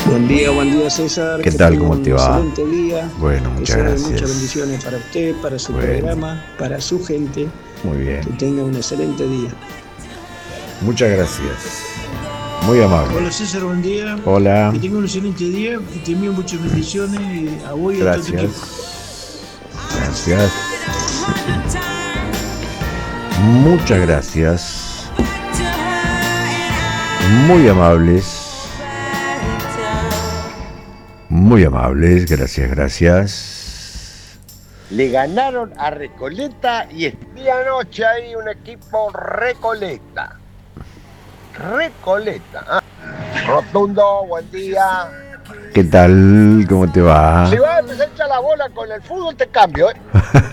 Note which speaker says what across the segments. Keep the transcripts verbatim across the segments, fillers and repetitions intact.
Speaker 1: Buen día, buen día César.
Speaker 2: ¿Qué
Speaker 1: que
Speaker 2: tal?
Speaker 1: tenga
Speaker 2: ¿Cómo te va?
Speaker 1: Un excelente día.
Speaker 2: Bueno, muchas gracias.
Speaker 1: Muchas bendiciones para usted, para su
Speaker 2: bueno.
Speaker 1: programa, para su gente.
Speaker 2: Muy bien.
Speaker 1: Que tenga un excelente día.
Speaker 2: Muchas gracias. Muy amable.
Speaker 1: Hola César, buen día.
Speaker 2: Hola.
Speaker 1: Que tenga un excelente día y te envío muchas bendiciones a vos y a todo tu equipo.
Speaker 2: Gracias. Muchas gracias. Muy amables. Muy amables, gracias, gracias.
Speaker 3: Le ganaron a Recoleta y esta noche hay un equipo Recoleta. Recoleta. ¿eh? Rotundo, buen día.
Speaker 2: ¿Qué tal? ¿Cómo te va?
Speaker 3: Si vas a empezar a echar la bola con el fútbol, te cambio, ¿eh?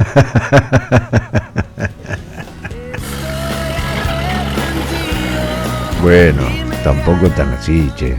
Speaker 2: Bueno, tampoco tan así, che.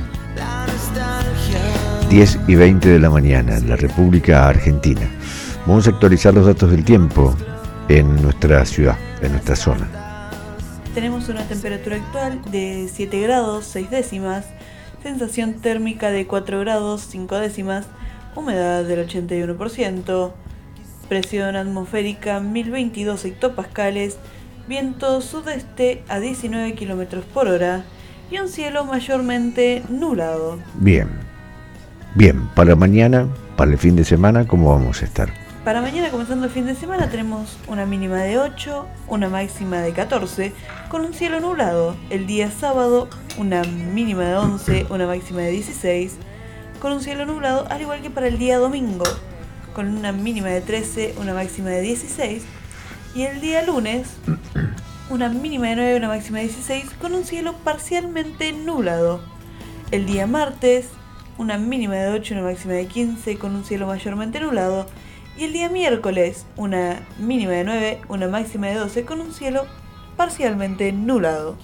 Speaker 2: diez y veinte de la mañana en la República Argentina. Vamos a actualizar los datos del tiempo en nuestra ciudad, en nuestra zona.
Speaker 4: Tenemos una temperatura actual de siete grados seis décimas, sensación térmica de cuatro grados cinco décimas, humedad del ochenta y uno por ciento, presión atmosférica mil veintidós hectopascales, viento sudeste a diecinueve kilómetros por hora y un cielo mayormente nublado.
Speaker 2: Bien. Bien, para mañana, para el fin de semana, ¿cómo vamos a estar?
Speaker 4: Para mañana, comenzando el fin de semana, tenemos una mínima de ocho, una máxima de catorce, con un cielo nublado. El día sábado, una mínima de once, una máxima de dieciséis, con un cielo nublado, al igual que para el día domingo, con una mínima de trece, una máxima de dieciséis, y el día lunes, una mínima de nueve, una máxima de dieciséis, con un cielo parcialmente nublado. El día martes, una mínima de ocho, una máxima de quince, con un cielo mayormente nublado. Y el día miércoles, una mínima de nueve, una máxima de doce, con un cielo parcialmente nublado.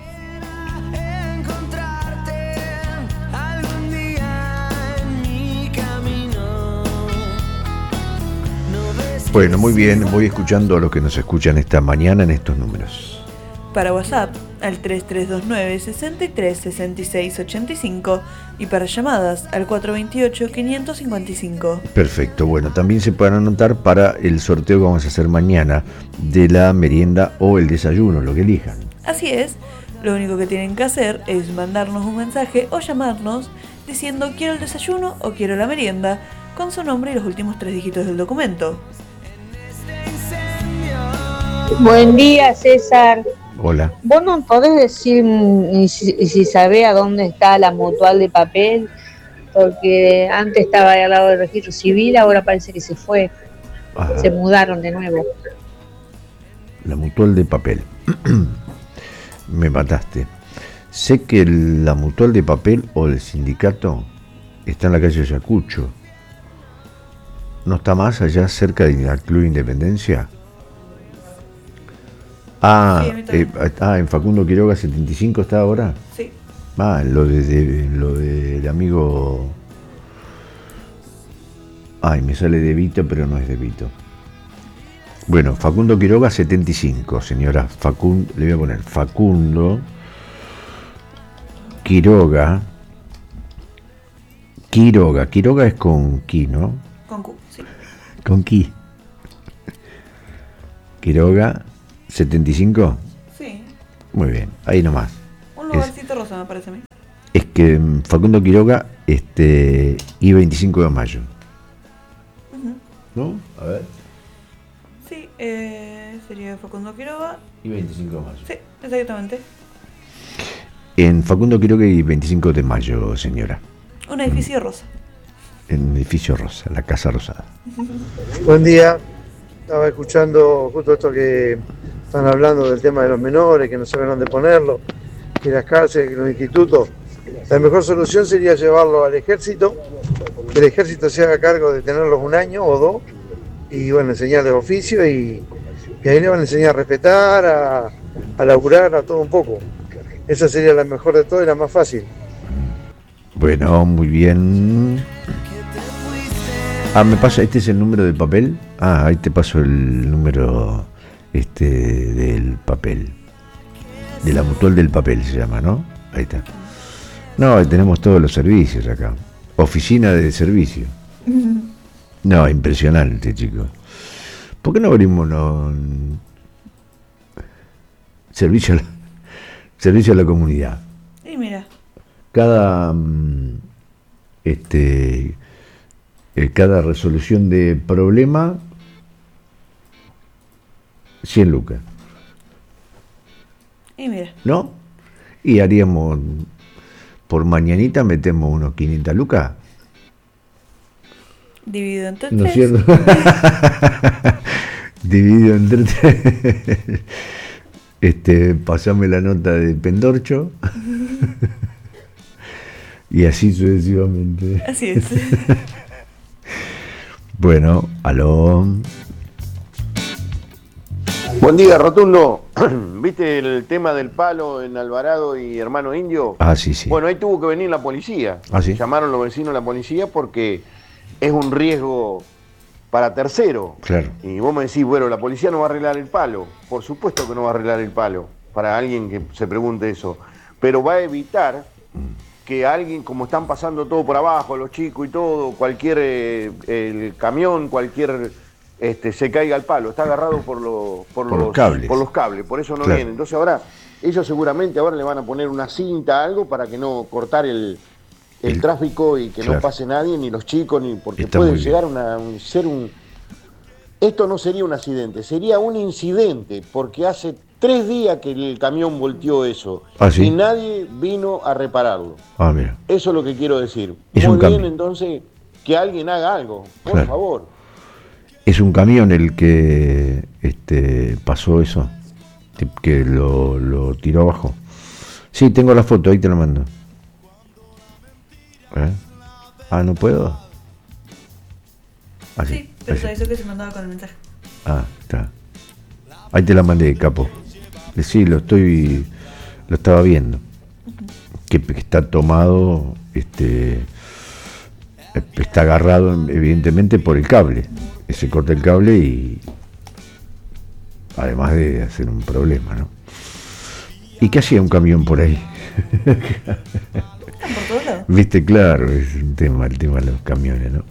Speaker 2: Bueno, muy bien, voy escuchando a los que nos escuchan esta mañana en estos números.
Speaker 4: Para WhatsApp al tres tres dos nueve, seis tres, seis seis ocho cinco y para llamadas al cuatro dos ocho, cinco cinco cinco.
Speaker 2: Perfecto, bueno, también se pueden anotar para el sorteo que vamos a hacer mañana de la merienda o el desayuno, lo que elijan.
Speaker 4: Así es, lo único que tienen que hacer es mandarnos un mensaje o llamarnos diciendo quiero el desayuno o quiero la merienda con su nombre y los últimos tres dígitos del documento.
Speaker 5: Buen día, César.
Speaker 2: Hola.
Speaker 5: ¿Vos no podés decir si, si sabés a dónde está la mutual de papel? Porque antes estaba ahí al lado del registro civil, ahora parece que se fue. Ajá. Se mudaron de nuevo.
Speaker 2: La mutual de papel. Me mataste. Sé que la mutual de papel o el sindicato está en la calle Ayacucho. ¿No está más allá cerca del Club Independencia? Ah, sí, eh, ah, en Facundo Quiroga setenta y cinco está ahora.
Speaker 4: Sí.
Speaker 2: Ah, lo de, de lo del amigo. Ay, me sale de Vito, pero no es de Vito. Bueno, Facundo Quiroga setenta y cinco, señora. Facundo, le voy a poner Facundo Quiroga. Quiroga, Quiroga es con Qui, ¿no?
Speaker 4: Con Q, sí.
Speaker 2: Con Qui. Quiroga. ¿setenta y cinco?
Speaker 4: Sí.
Speaker 2: Muy bien, ahí nomás.
Speaker 4: Un lugarcito es, rosa me parece a mí.
Speaker 2: Es que Facundo Quiroga, este, y veinticinco de mayo.
Speaker 4: Uh-huh.
Speaker 2: ¿No? A ver.
Speaker 4: Sí, eh, sería Facundo Quiroga.
Speaker 2: Y veinticinco de mayo.
Speaker 4: Sí, exactamente.
Speaker 2: En Facundo Quiroga y veinticinco de mayo, señora.
Speaker 4: Un edificio mm. rosa.
Speaker 2: En un edificio rosa, la Casa Rosada.
Speaker 6: Buen día. Estaba escuchando justo esto que están hablando del tema de los menores, que no saben dónde ponerlo, que las cárceles, que los institutos. La mejor solución sería llevarlo al ejército, que el ejército se haga cargo de tenerlos un año o dos, y bueno, enseñarles oficio, y, y ahí le van a enseñar a respetar, a, a laburar, a todo un poco. Esa sería la mejor de todo y la más fácil.
Speaker 2: Bueno, muy bien. Ah, me pasa, este es el número del papel. Ah, ahí te paso el número este del papel. De la mutual del papel se llama, ¿no? Ahí está. No, tenemos todos los servicios acá. Oficina de servicio. No, impresionante, chicos. ¿Por qué no abrimos no, servicio, a la, servicio a la comunidad?
Speaker 4: Y mira.
Speaker 2: Cada este eh, cada resolución de problema cien lucas.
Speaker 4: Y mira.
Speaker 2: ¿No? Y haríamos por mañanita metemos unos quinientas lucas.
Speaker 4: Dividido entre
Speaker 2: ¿No es
Speaker 4: tres.
Speaker 2: cierto? Dividido entre tres. Este, pasame la nota de Pendorcho. Y así sucesivamente.
Speaker 4: Así es.
Speaker 2: Bueno, aló.
Speaker 7: Buen día, Rotundo. ¿Viste el tema del palo en Alvarado y Hermano Indio?
Speaker 2: Ah, sí, sí.
Speaker 7: Bueno, ahí tuvo que venir la policía.
Speaker 2: Ah, ¿sí?
Speaker 7: Llamaron los vecinos a la policía porque es un riesgo para tercero.
Speaker 2: Claro.
Speaker 7: Y vos me decís, bueno, la policía no va a arreglar el palo. Por supuesto que no va a arreglar el palo, para alguien que se pregunte eso. Pero va a evitar que alguien, como están pasando todo por abajo, los chicos y todo, cualquier eh, el camión, cualquier... Este, se caiga al palo, está agarrado por, lo, por,
Speaker 2: Por
Speaker 7: los,
Speaker 2: los cables.
Speaker 7: por los cables, por eso no
Speaker 2: Claro.
Speaker 7: viene. Entonces ahora, ellos seguramente ahora le van a poner una cinta, algo para que no cortar el, el,
Speaker 2: El-
Speaker 7: tráfico y que
Speaker 2: claro.
Speaker 7: no pase nadie, ni los chicos, ni porque
Speaker 2: Está
Speaker 7: puede
Speaker 2: muy bien.
Speaker 7: llegar a una, un- ser un... Esto no sería un accidente, sería un incidente, porque hace tres días que el camión volteó eso
Speaker 2: Ah, ¿sí?
Speaker 7: y nadie vino a repararlo.
Speaker 2: Ah, mira.
Speaker 7: Eso es lo que quiero decir.
Speaker 2: Es
Speaker 7: Muy
Speaker 2: un
Speaker 7: bien,
Speaker 2: cambio.
Speaker 7: entonces, que alguien haga algo, por
Speaker 2: Claro.
Speaker 7: favor.
Speaker 2: Es un camión el que este, pasó eso, que lo, lo tiró abajo. Sí, tengo la foto, ahí te la mando. ¿Eh? Ah, ¿no puedo? Ah,
Speaker 4: Sí, pero
Speaker 2: ahí
Speaker 4: te avisó que se mandaba con el mensaje.
Speaker 2: Ah, está. Ahí te la mandé, capo. Sí, lo estoy, lo estaba viendo. Que, que está tomado, este, está agarrado evidentemente por el cable. Se corta el cable y además de hacer un problema, ¿no? ¿Y qué hacía un camión por ahí?
Speaker 4: Están por todos lados.
Speaker 2: Viste, claro, es un tema, el tema de los camiones, ¿no?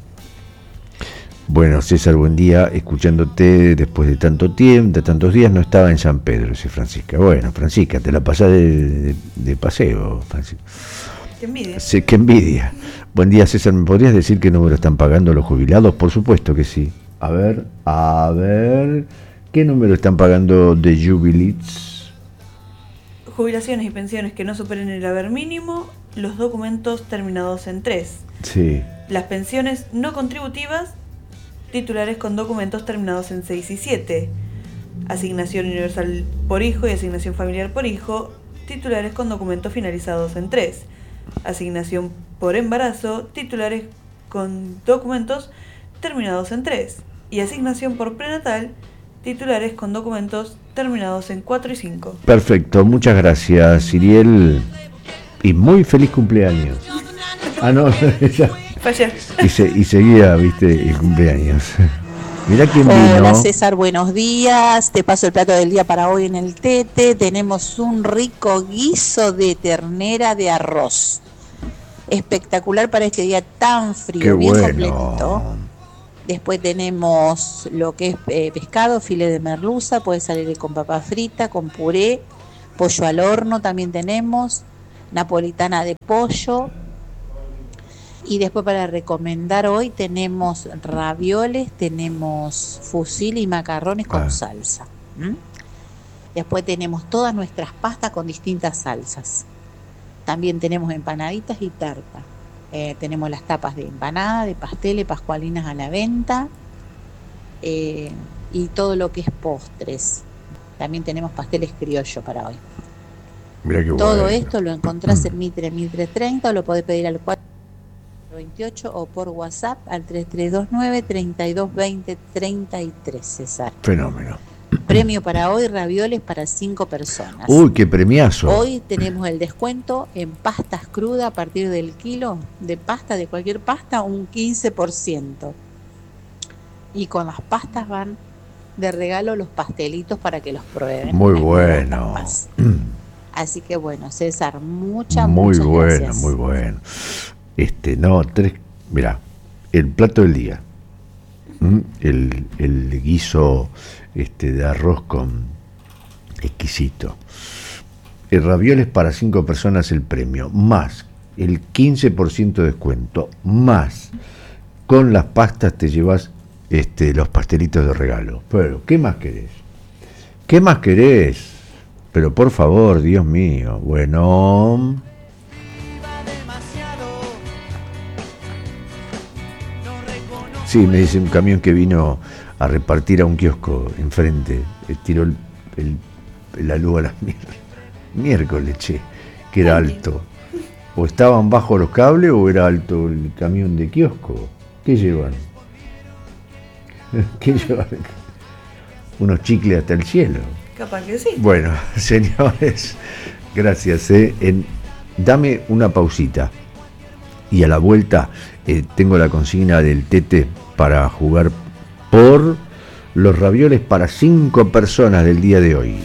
Speaker 2: Bueno, César, buen día, escuchándote después de tanto tiempo, de tantos días, no estaba en San Pedro, dice Francisca. Bueno, Francisca, te la pasás de, de, de paseo, Francisca.
Speaker 4: Qué envidia.
Speaker 2: Sí, qué envidia. Buen día, César, ¿me podrías decir qué número están pagando los jubilados? Por supuesto que sí. A ver, a ver, ¿qué número están pagando de Jubilees?
Speaker 4: Jubilaciones y pensiones que no superen el haber mínimo, los documentos terminados en tres.
Speaker 2: Sí.
Speaker 4: Las pensiones no contributivas, titulares con documentos terminados en seis y siete. Asignación universal por hijo y asignación familiar por hijo, titulares con documentos finalizados en tres. Asignación por embarazo, titulares con documentos terminados en tres. Y asignación por prenatal, titulares con documentos terminados en cuatro y cinco.
Speaker 2: Perfecto, muchas gracias, Siriel. Y muy feliz cumpleaños. Ah, no, ya.
Speaker 4: Fue ayer.
Speaker 2: Y, se, y seguía, viste, el cumpleaños. Mirá quién vino.
Speaker 8: Hola César, buenos días. Te paso el plato del día para hoy en el Tete. Tenemos un rico guiso de ternera de arroz. Espectacular para este día tan frío,
Speaker 2: Qué
Speaker 8: bien
Speaker 2: bueno.
Speaker 8: completito. Después tenemos lo que es eh, pescado, filete de merluza, puede salir con papa frita, con puré, pollo al horno también tenemos, napolitana de pollo. Y después para recomendar hoy tenemos ravioles, tenemos fusil y macarrones con
Speaker 2: Ah.
Speaker 8: salsa. ¿Mm? Después tenemos todas nuestras pastas con distintas salsas. También tenemos empanaditas y tarta. Eh, tenemos las tapas de empanada, de pasteles, pascualinas a la venta. Eh, y todo lo que es postres. También tenemos pasteles criollo para hoy.
Speaker 2: Mirá qué
Speaker 8: Todo
Speaker 2: bueno.
Speaker 8: esto lo encontrás en Mitre mil trescientos treinta o lo podés pedir al cuatro veintiocho o por WhatsApp al tres tres dos nueve, treinta y dos veinte, treinta y tres, César.
Speaker 2: Fenómeno.
Speaker 8: Premio para hoy, ravioles para cinco personas.
Speaker 2: Uy, qué premiazo.
Speaker 8: Hoy tenemos el descuento en pastas crudas a partir del kilo de pasta, de cualquier pasta, un quince por ciento. Y con las pastas van de regalo los pastelitos para que los prueben.
Speaker 2: Muy
Speaker 8: Hay
Speaker 2: bueno.
Speaker 8: tapas. Así que bueno, César, muchas,
Speaker 2: muy
Speaker 8: muchas
Speaker 2: bueno,
Speaker 8: gracias.
Speaker 2: muy bueno. Este, no, tres, mirá, el plato del día, ¿m? el, el guiso este, de arroz con exquisito. El ravioles para cinco personas el premio, más el quince por ciento de descuento, más con las pastas te llevas este, los pastelitos de regalo. Pero, ¿qué más querés? ¿Qué más querés? Pero por favor, Dios mío, bueno. Sí, me dice un camión que vino a repartir a un kiosco enfrente, eh, tiró el, el, la luz a las miércoles, miércoles, che, que era alto. O estaban bajo los cables o era alto el camión de kiosco. ¿Qué llevan? ¿Qué llevan? Unos chicles hasta el cielo.
Speaker 4: Capaz que sí.
Speaker 2: Bueno, señores, gracias. Eh. En, dame una pausita. Y a la vuelta eh, tengo la consigna del Tete para jugar por los ravioles para cinco personas del día de hoy.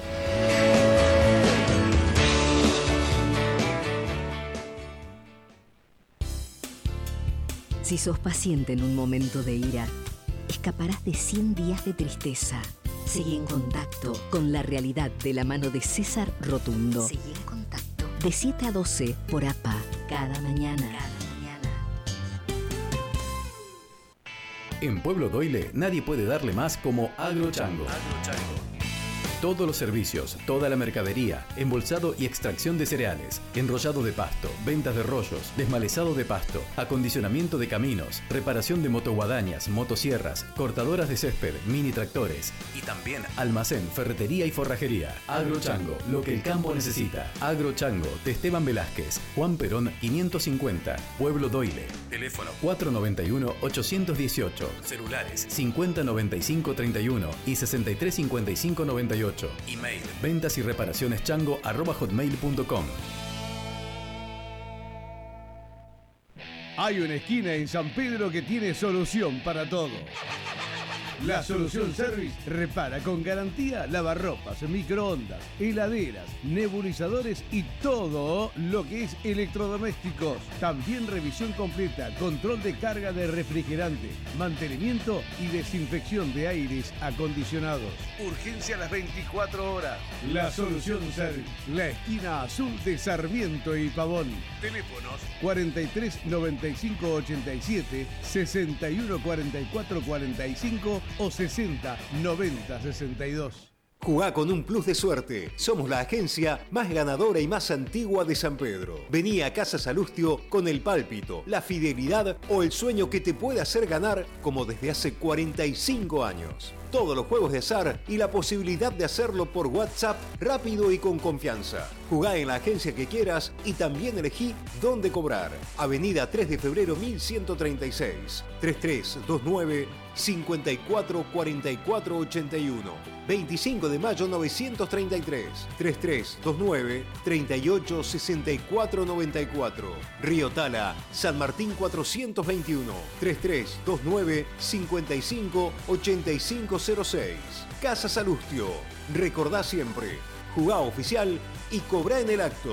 Speaker 9: Si sos paciente en un momento de ira, escaparás de cien días de tristeza. Seguí en contacto con la realidad de la mano de César Rotundo. Seguí en contacto. De siete a doce por A P A, cada mañana. Cada mañana.
Speaker 10: En Pueblo Doyle nadie puede darle más como Agrochango. Agrochango. Todos los servicios, toda la mercadería, embolsado y extracción de cereales, enrollado de pasto, ventas de rollos, desmalezado de pasto, acondicionamiento de caminos, reparación de motoguadañas, motosierras, cortadoras de césped, mini tractores y también almacén, ferretería y forrajería. Agrochango, lo que el campo necesita. Agrochango, de Esteban Velázquez, Juan Perón quinientos cincuenta, Pueblo Doyle. Teléfono cuatro noventa y uno, ochocientos dieciocho, celulares cincuenta noventa y cinco treinta y uno y sesenta y tres cincuenta y cinco noventa y ocho. Email ventas y reparaciones chango arroba hotmail punto com.
Speaker 11: Hay una esquina en San Pedro que tiene solución para todo. La Solución Service repara con garantía lavarropas, microondas, heladeras, nebulizadores y todo lo que es electrodomésticos. También revisión completa, control de carga de refrigerante, mantenimiento y desinfección de aires acondicionados. Urgencia a las veinticuatro horas. La Solución Service, la esquina azul de Sarmiento y Pavón. Teléfonos cuarenta y tres noventa y cinco ochenta y siete, sesenta y uno cuarenta y cuatro cuarenta y cinco o sesenta noventa sesenta y dos.
Speaker 12: Jugá con un plus de suerte. Somos la agencia más ganadora y más antigua de San Pedro. Vení a Casa Salustio con el pálpito, la fidelidad o el sueño que te puede hacer ganar como desde hace cuarenta y cinco años. Todos los juegos de azar y la posibilidad de hacerlo por WhatsApp rápido y con confianza. Jugá en la agencia que quieras y también elegí dónde cobrar. Avenida tres de febrero mil ciento treinta y seis, treinta y tres veintinueve cincuenta y cuatro cuarenta y cuatro ochenta y uno. veinticinco de mayo novecientos treinta y tres, treinta y tres veintinueve treinta y ocho sesenta y cuatro noventa y cuatro. Río Tala, San Martín cuatrocientos veintiuno, treinta y tres veintinueve cincuenta y cinco ochenta y cinco cero seis. Casa Salustio. Recordá siempre, jugá oficial y cobrá en el acto.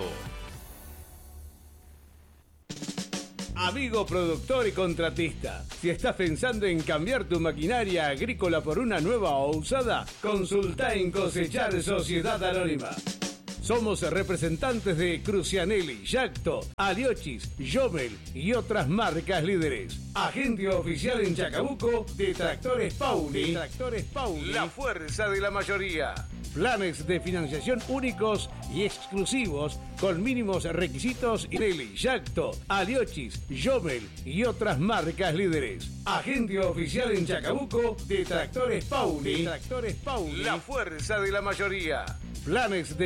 Speaker 11: Amigo productor y contratista, si estás pensando en cambiar tu maquinaria agrícola por una nueva o usada, consulta en Cosechar Sociedad Anónima. Somos representantes de Crucianelli, Yacto, Aliochis, Jomel y otras marcas líderes. Agente oficial en Chacabuco de Tractores Pauli. De Tractores Pauli, la fuerza de la mayoría. Planes de financiación únicos y exclusivos con mínimos requisitos. Nelly, Yacto, Aliochis, Jomel y otras marcas líderes. Agente oficial en Chacabuco de Tractores Pauli. De Tractores Pauli, la fuerza de la mayoría. Planes de